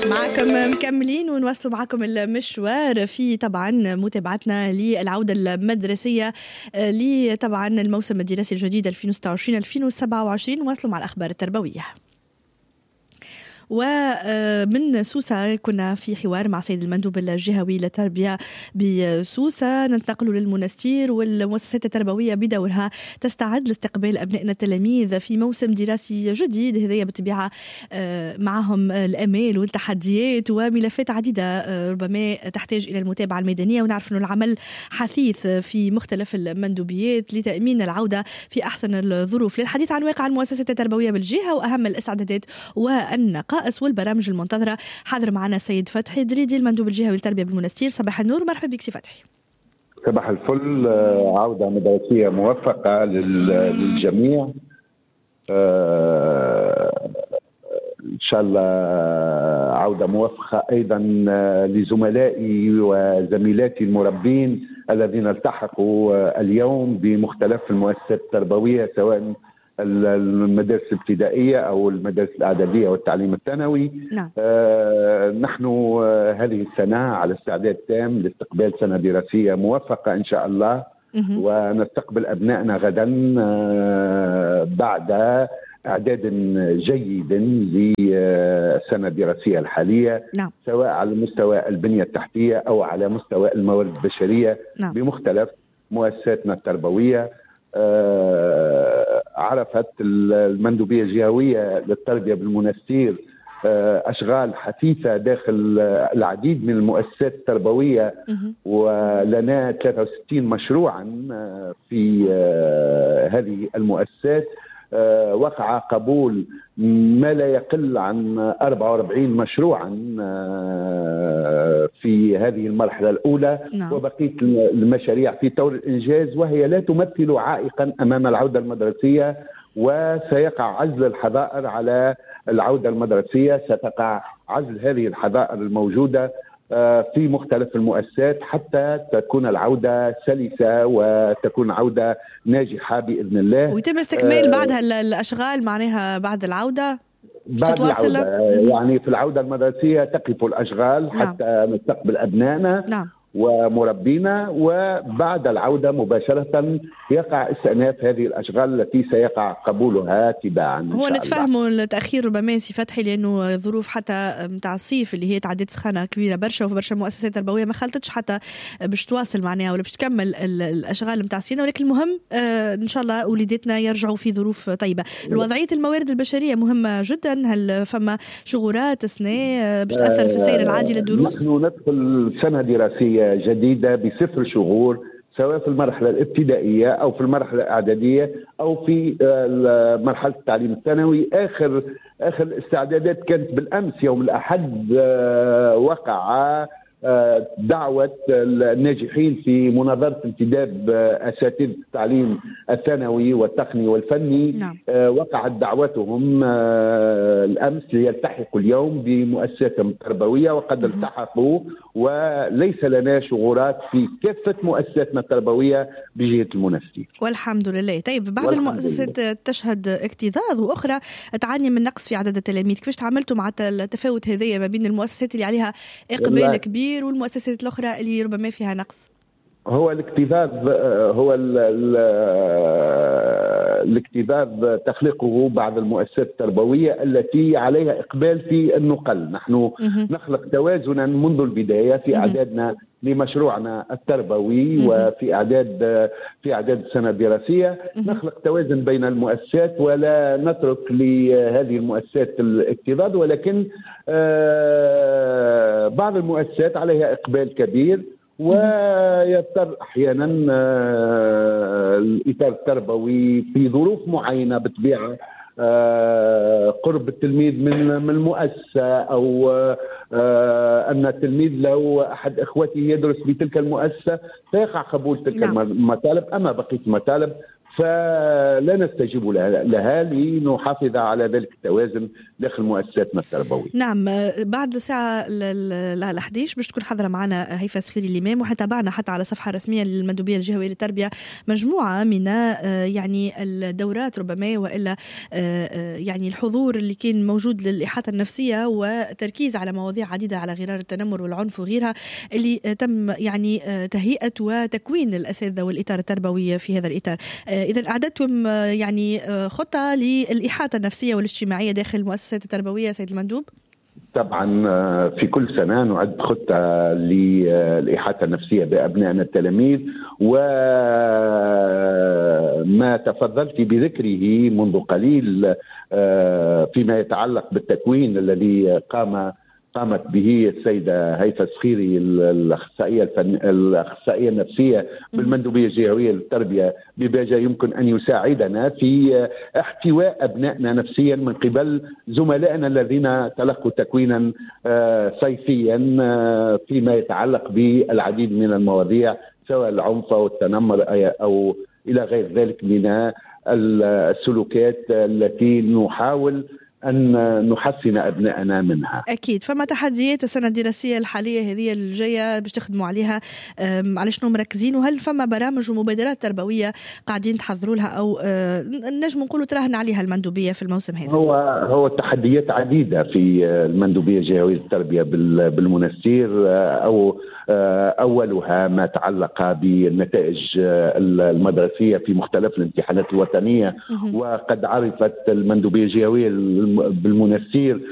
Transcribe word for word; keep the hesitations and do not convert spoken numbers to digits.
معكم مكملين ونواصلوا معكم المشوار في طبعا متابعتنا للعودة المدرسية لطبعا الموسم الدراسي الجديد ألفين وستة وعشرين ألفين وسبعة وعشرين. نواصلوا مع الأخبار التربوية. ومن سوسة كنا في حوار مع سيد المندوب الجهوي للتربية بسوسة. ننتقل للمنستير والمؤسسات التربوية بدورها تستعد لاستقبال أبنائنا التلاميذ في موسم دراسي جديد. هذه بالطبيعة معهم الأمال والتحديات وملفات عديدة ربما تحتاج إلى المتابعة الميدانية، ونعرف أن العمل حثيث في مختلف المندوبيات لتأمين العودة في أحسن الظروف. للحديث عن واقع المؤسسات التربوية بالجهة وأهم الاستعدادات والنقاط والبرامج المنتظرة حاضر معنا سيد فتحي دريدي المندوب الجهوي للتربية بالمنستير. صباح النور، مرحبا بك سي فتحي. صباح الفل. عودة مدرسية موفقة للجميع إن شاء الله. عودة موفقة أيضا لزملائي وزميلاتي المربين الذين التحقوا اليوم بمختلف المؤسسات التربوية، سواء المدارس الابتدائية أو المدارس الإعدادية والتعليم الثانوي. نعم. آه نحن آه هذه السنة على استعداد تام لاستقبال سنة دراسية موفقة إن شاء الله. م- ونستقبل أبنائنا غدا آه بعد إعداد جيد للسنة الدراسية الحالية. نعم. سواء على مستوى البنية التحتية أو على مستوى الموارد البشرية. نعم. بمختلف مؤسساتنا التربوية. آه عرفت المندوبية الجهوية للتربية بالمنستير آه أشغال حثيثة داخل العديد من المؤسسات التربوية، ولنا ثلاثة وستين مشروعا آه في آه هذه المؤسسات. آه وقع قبول ما لا يقل عن أربعة وأربعين مشروعا آه في هذه المرحلة الأولى. نعم. وبقية المشاريع في طور الإنجاز، وهي لا تمثل عائقا أمام العودة المدرسية، وسيقع عزل الحظائر على العودة المدرسية. ستقع عزل هذه الحظائر الموجودة في مختلف المؤسسات حتى تكون العودة سلسة وتكون عودة ناجحة بإذن الله، ويتم استكمال بعدها الأشغال معناها بعد العودة. بعد العودة يعني في العودة المدرسية تقف الأشغال. نعم. حتى نستقبل أبنائنا. نعم. ومربينا، وبعد العودة مباشرة يقع استئناف هذه الأشغال التي سيقع قبولها تباعا. هو نتفهموا التأخير ربما سي فتحي لأنه ظروف حتى متاع الصيف اللي هي تعديت سخانة كبيرة برشا، وفي برشا مؤسسات تربوية ما خلتش حتى باش تواصل معناها ولا باش تكمل الأشغال متاع السنة، ولكن المهم آه إن شاء الله وليدتنا يرجعوا في ظروف طيبة. الوضعية الموارد البشرية مهمة جدا. هل فما شغورات أثناء باش تأثر في السير العادي للدروس؟ نحن ندخل سنة دراسية جديدة بصفر شهور، سواء في المرحلة الابتدائية أو في المرحلة الإعدادية أو في مرحلة التعليم الثانوي. آخر آخر الاستعدادات كانت بالأمس يوم الأحد. وقع دعوة الناجحين في مناظرة انتداب أساتذة التعليم الثانوي والتقني والفني. نعم. وقعت دعوتهم الأمس ليلتحقوا اليوم بمؤسساتهم التربوية، وقد التحقوا، وليس لنا شغورات في كافة مؤسساتنا التربوية بجهة المنستير والحمد لله. طيب بعض المؤسسات تشهد اكتظاظ وأخرى تعاني من نقص في عدد التلاميذ، كيفاش تعاملتوا مع التفاوت هذه ما بين المؤسسات اللي عليها إقبال كبير والمؤسسات الأخرى اللي ربما فيها نقص؟ هو الاكتظاظ هو الاكتظاظ تخلقه بعض المؤسسات التربوية التي عليها إقبال في النقل. نحن نخلق توازنا منذ البداية في إعدادنا لمشروعنا التربوي وفي إعداد في إعداد السنة الدراسية. نخلق توازن بين المؤسسات ولا نترك لهذه المؤسسات الاكتظاظ، ولكن بعض المؤسسات عليها إقبال كبير، ويضطر احيانا الاطار التربوي في ظروف معينه بطبيعه قرب التلميذ من من المؤسسه، او ان التلميذ لو احد اخوته يدرس بتلك المؤسسه فيقع قبول تلك. نعم. المطالب. اما بقيه المطالب فلا نستجيب لها لنحافظ على ذلك التوازن داخل مؤسساتنا التربوية. نعم، بعد الساعة الأحد عشر باش تكون حاضرة معنا هيفاء صخيري الإمام، وحتى تابعنا حتى على الصفحة الرسمية للمندوبية الجهوية للتربية مجموعة من يعني الدورات ربما وإلا يعني الحضور اللي كان موجود للإحاطة النفسية وتركيز على مواضيع عديدة على غرار التنمر والعنف وغيرها اللي تم يعني تهيئة وتكوين الأساتذة والإطار التربوي في هذا الإطار. إذا أعددتم يعني خطة للإحاطة النفسية والاجتماعية داخل المؤسسات التربوية سيد المندوب؟ طبعا في كل سنة نعد خطة للإحاطة النفسية بأبنائنا التلاميذ، وما تفضلت بذكره منذ قليل فيما يتعلق بالتكوين الذي قام قامت به السيدة هيفاء صخيري الأخصائية الفن... الأخصائية النفسية بالمندوبية الجهوية للتربية بباجة، يمكن أن يساعدنا في احتواء أبنائنا نفسيا من قبل زملائنا الذين تلقوا تكوينا صيفيا فيما يتعلق بالعديد من المواضيع سواء العنف أو التنمر أو إلى غير ذلك من السلوكات التي نحاول أن نحسن أبنائنا منها. أكيد. فما تحديات السنة الدراسية الحالية هذه الجاية باش تخدموا عليها، على شنو مركزين؟ وهل فما برامج ومبادرات تربوية قاعدين تحضروا لها أو نجم نقولوا تراهن عليها المندوبية في الموسم هذا؟ هو هو تحديات عديدة في المندوبية الجهوية للتربية بالمنستير، أو أولها ما تعلق بالنتائج المدرسية في مختلف الامتحانات الوطنية، وقد عرفت المندوبية الجهوية بالمنستير